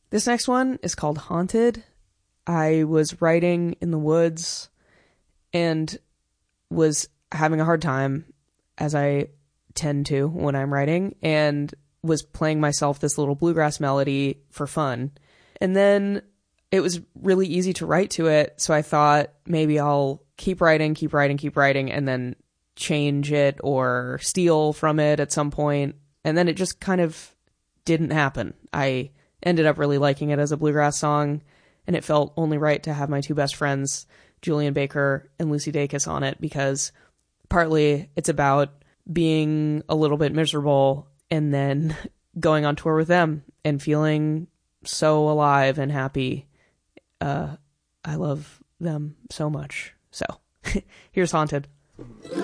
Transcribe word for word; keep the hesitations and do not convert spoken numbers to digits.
This next one is called Haunted. I was writing in the woods and was having a hard time, as I tend to when I'm writing, and was playing myself this little bluegrass melody for fun. And then it was really easy to write to it, so I thought maybe I'll keep writing, keep writing, keep writing, and then change it or steal from it at some point. And then it just kind of didn't happen. I ended up really liking it as a bluegrass song, and it felt only right to have my two best friends, Julian Baker and Lucy Dacus, on it, because partly it's about being a little bit miserable and then going on tour with them and feeling so alive and happy. Uh, I love them so much. So here's Haunted.